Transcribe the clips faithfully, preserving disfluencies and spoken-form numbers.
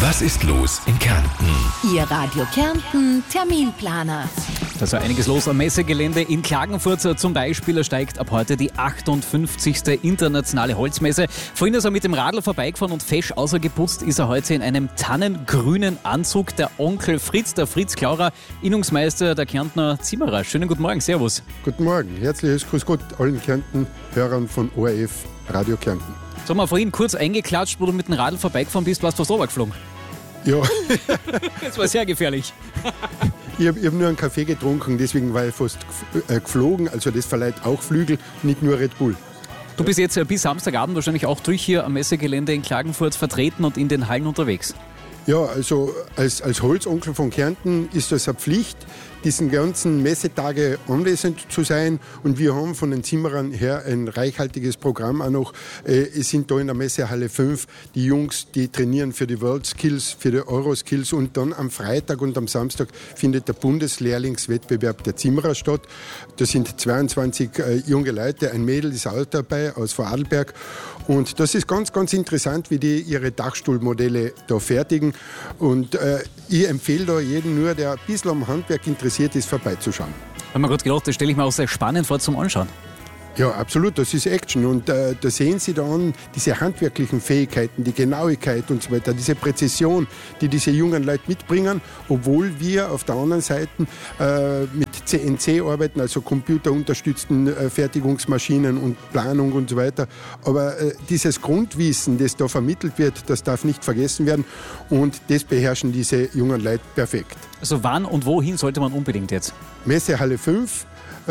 Was ist los in Kärnten? Ihr Radio Kärnten Terminplaner. Da ist ja einiges los am Messegelände in Klagenfurt. Zum Beispiel steigt ab heute die achtundfünfzigste internationale Holzmesse. Vorhin ist er mit dem Radl vorbeigefahren und fesch außergeputzt ist er heute in einem tannengrünen Anzug. Der Onkel Fritz, der Fritz Klaurer, Innungsmeister der Kärntner Zimmerer. Schönen guten Morgen, servus. Guten Morgen, herzliches Grüß Gott allen Kärnten-Hörern von O R F Radio Kärnten. Sag mal, vorhin kurz eingeklatscht, wo du mit dem Radl vorbeigefahren bist, warst du fast runtergeflogen. Ja. Das war sehr gefährlich. Ich habe hab nur einen Kaffee getrunken, deswegen war ich fast geflogen. Also das verleiht auch Flügel, nicht nur Red Bull. Du bist jetzt bis Samstagabend wahrscheinlich auch durch hier am Messegelände in Klagenfurt vertreten und in den Hallen unterwegs. Ja, also als, als Holzonkel von Kärnten ist das eine Pflicht, diesen ganzen Messetage anwesend zu sein. Und wir haben von den Zimmerern her ein reichhaltiges Programm auch noch. Es sind da in der Messehalle fünf die Jungs, die trainieren für die World Skills, für die Euro Skills. Und dann am Freitag und am Samstag findet der Bundeslehrlingswettbewerb der Zimmerer statt. Da sind zweiundzwanzig junge Leute, ein Mädel ist auch dabei aus Vorarlberg. Und das ist ganz, ganz interessant, wie die ihre Dachstuhlmodelle da fertigen. Und äh, ich empfehle da jedem nur, der ein bisschen am Handwerk interessiert ist, vorbeizuschauen. Ich habe mir gerade gedacht, das stelle ich mir auch sehr spannend vor zum Anschauen. Ja, absolut, das ist Action. Und äh, da sehen Sie dann diese handwerklichen Fähigkeiten, die Genauigkeit und so weiter, diese Präzision, die diese jungen Leute mitbringen, obwohl wir auf der anderen Seite äh, mit C N C arbeiten, also computerunterstützten äh, Fertigungsmaschinen und Planung und so weiter. Aber äh, dieses Grundwissen, das da vermittelt wird, das darf nicht vergessen werden und das beherrschen diese jungen Leute perfekt. Also wann und wohin sollte man unbedingt jetzt? Messehalle fünf.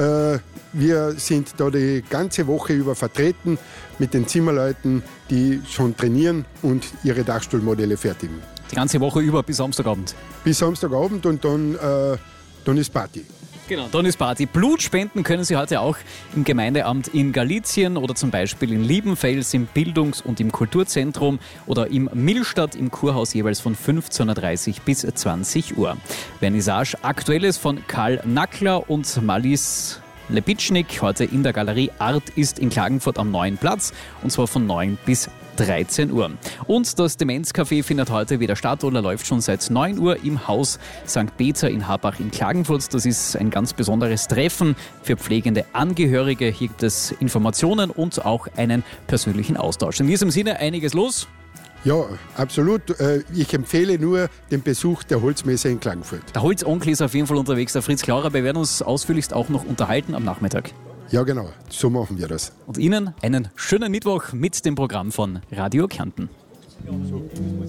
Wir sind da die ganze Woche über vertreten mit den Zimmerleuten, die schon trainieren und ihre Dachstuhlmodelle fertigen. Die ganze Woche über bis Samstagabend? Bis Samstagabend und dann, äh, dann ist Party. Genau, dann ist Party. Blut spenden können Sie heute auch im Gemeindeamt in Galizien oder zum Beispiel in Liebenfels im Bildungs- und im Kulturzentrum oder im Millstadt im Kurhaus jeweils von fünfzehn Uhr dreißig bis zwanzig Uhr. Vernissage Aktuelles von Karl Nackler und Malis Lepitschnik heute in der Galerie Art ist in Klagenfurt am Neuen Platz und zwar von neun bis dreizehn Uhr. Und das Demenzcafé findet heute wieder statt oder läuft schon seit neun Uhr im Haus Sankt Peter in Habach in Klagenfurt. Das ist ein ganz besonderes Treffen für pflegende Angehörige. Hier gibt es Informationen und auch einen persönlichen Austausch. In diesem Sinne einiges los. Ja, absolut. Ich empfehle nur den Besuch der Holzmesse in Klagenfurt. Der Holzonkel ist auf jeden Fall unterwegs, der Fritz Klaurer. Wir werden uns ausführlichst auch noch unterhalten am Nachmittag. Ja, genau. So machen wir das. Und Ihnen einen schönen Mittwoch mit dem Programm von Radio Kärnten. So.